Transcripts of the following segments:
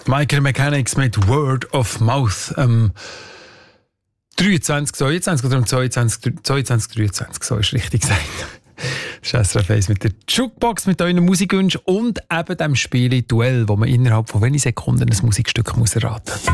Michael Mechanics mit Word of Mouth. 23 oder 22, so ist richtig gesagt. Das ist SRF 1 mit der Jukebox, mit euren Musikwünschen und eben dem Spiel Duell, wo man innerhalb von wenigen Sekunden ein Musikstück muss erraten muss.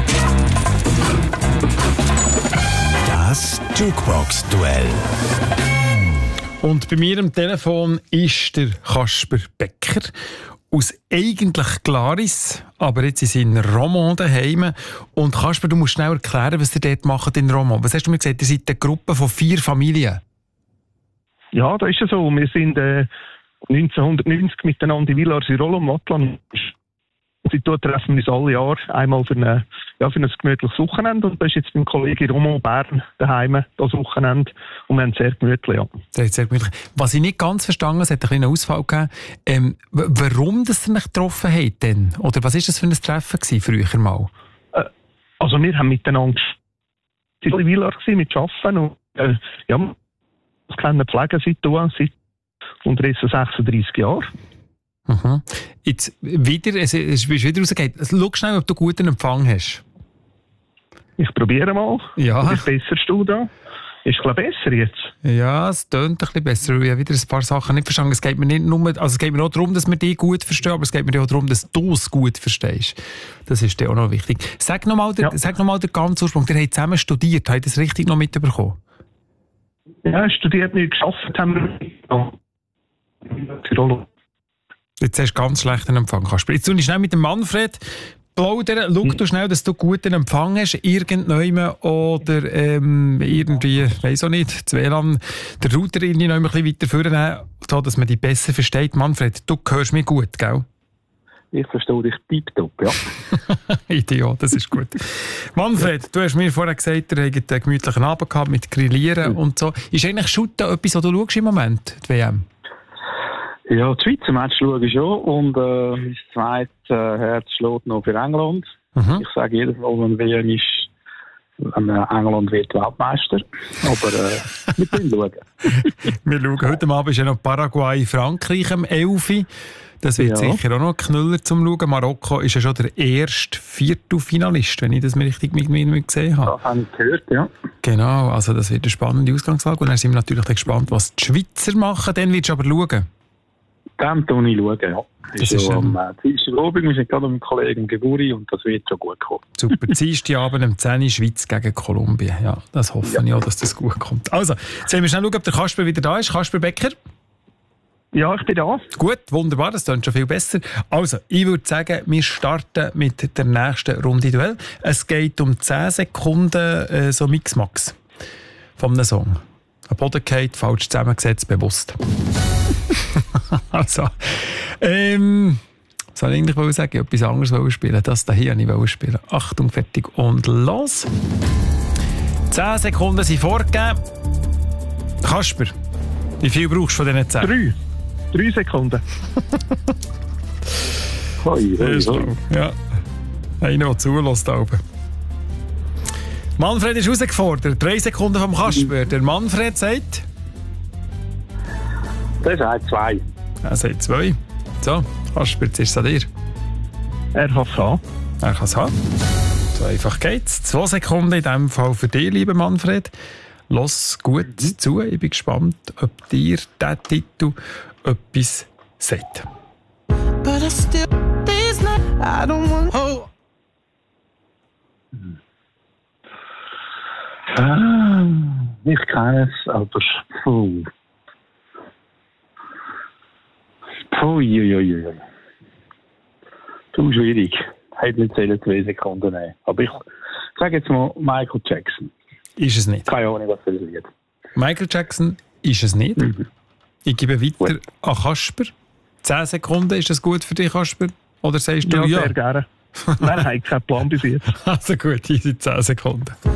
Das Jukebox-Duell. Und bei mir am Telefon ist der Kasper Becker aus eigentlich Glaris, aber jetzt ist in Romont daheim. Und Kasper, du musst schnell erklären, was ihr dort macht in Romont. Was hast du mir gesagt? Ihr seid eine Gruppe von 4 Familien. Ja, das ist ja so. Wir sind 1990 miteinander in Villars-sur-Rolle und Wattland. Seitdem treffen wir uns alle Jahre einmal für ein gemütliches Wochenende. Und da ist jetzt mein Kollege Romont Bern daheim, das Wochenende. Und wir haben es sehr gemütlich. Ja. Sehr gemütlich. Was ich nicht ganz verstanden habe, es hat einen kleinen Ausfall gegeben. Warum das ihr euch getroffen habt denn? Oder was war das für ein Treffen gewesen, früher mal? Also wir haben miteinander in Villars mit Arbeiten und ja, das kleine Pflegen seit unterdessen 36 Jahren. Mhm. Jetzt wieder, es bist wieder rausgegangen. Schau schnell, ob du guten Empfang hast. Ich probiere mal. Ja. Ist besser du da? Ist es besser jetzt? Ja, es tönt ein bisschen besser. Ich habe wieder ein paar Sachen nicht verstanden. Es geht mir nicht nur, also es geht mir auch darum, dass wir dich gut verstehen, aber es geht mir auch darum, dass du es gut verstehst. Das ist dir auch noch wichtig. Sag nochmal den ganzen Ursprung. Ihr habt zusammen studiert. Habt ihr das richtig noch mitbekommen? Ja, studiert nicht, geschafft haben wir. Jetzt hast du ganz schlechten Empfang. Jetzt tue ich schnell mit dem Manfred plaudern. Schau du schnell, dass du guten Empfang hast, irgendjemand oder irgendwie, weiss auch nicht, das WLAN, der Router irgendwie noch ein bisschen weiter vornehmen, dass man dich besser versteht. Manfred, du hörst mich gut, gell? Ich verstehe dich tiptop, ja. Ideal, das ist gut. Manfred, du hast mir vorher gesagt, ihr habt einen gemütlichen Abend gehabt mit Grillieren und so. Ist eigentlich Shooten etwas, was du schaust im Moment, die WM? Ja, das Schweizer Match schaue ich schon und mein zweites Herz schlägt noch für England. Mhm. Ich sage jedes Mal, wenn WM ist, England wird Weltmeister. Aber wir können schauen. Wir schauen. Heute Abend ist ja noch Paraguay-Frankreich am 11. Das wird sicher auch noch ein Knüller zum Schauen. Marokko ist ja schon der erste Viertelfinalist, wenn ich das mir richtig gesehen habe. Das habe ich gehört, ja. Genau, also das wird eine spannende Ausgangslage. Und dann sind wir natürlich gespannt, was die Schweizer machen. Dann willst du aber schauen. Dann schaue ich, ja. Das ist am Dienstagabend, wir sind gerade mit dem Kollegen Geburi und das wird schon gut kommen. Super, Dienstagabend um 10 Uhr Schweiz gegen Kolumbien. Ja, das hoffe ich auch, dass das gut kommt. Also, jetzt werden wir schnell schauen, ob der Kasper wieder da ist. Kasper Becker? Ja, ich bin da. Gut, wunderbar, das klingt schon viel besser. Also, ich würde sagen, wir starten mit der nächsten Runde Duell. Es geht um 10 Sekunden so Mix-Max von einem Song. Ein Boden geht, falsch zusammengesetzt, bewusst. Also, was soll ich eigentlich sagen? Etwas anderes spielen. Das hier wollte ich spielen. Achtung, fertig und los. 10 Sekunden sind vorgegeben. Kasper, wie viel brauchst du von diesen 10? 3 Sekunden. Ja. Einer, der zulässt. Manfred ist herausgefordert. 3 Sekunden vom Kasper. Der Manfred sagt... Der sagt 2. Er sagt 2. So, Kasper, jetzt ist es an dir. Er kann es haben. Er kann es haben. So einfach geht's. 2 Sekunden in diesem Fall für dich, lieber Manfred. Lass gut zu. Ich bin gespannt, ob dir dieser Titel etwas sagt. But I still, I don't want... Oh. Ich kenne es, aber Zu schwierig. Hätte nicht 2 Sekunden nehmen. Aber ich sage jetzt mal Michael Jackson. Ist es nicht. Keine Ahnung, was für ein Lied. Michael Jackson ist es nicht. Mhm. Ich gebe weiter an Kasper. 10 Sekunden, ist das gut für dich, Kasper? Oder sagst du ja? Ja, sehr gerne. Nein, ich habe keinen Plan bis jetzt. Also gut, hier sind 10 Sekunden.